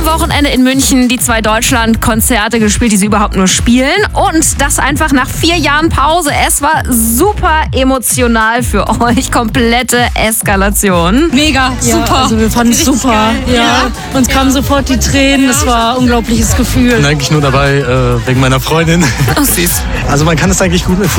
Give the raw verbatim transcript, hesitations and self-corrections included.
Wochenende in München die zwei Deutschland-Konzerte gespielt, die sie überhaupt nur spielen. Und das einfach nach vier Jahren Pause. Es war super emotional für euch. Komplette Eskalation. Mega, ja, super. Also wir fanden es super. Ja. Ja. Uns ja. kamen sofort die Tränen. Das war ein unglaubliches Gefühl. Ich bin eigentlich nur dabei äh, wegen meiner Freundin. Oh, süß. Also man kann es eigentlich gut mit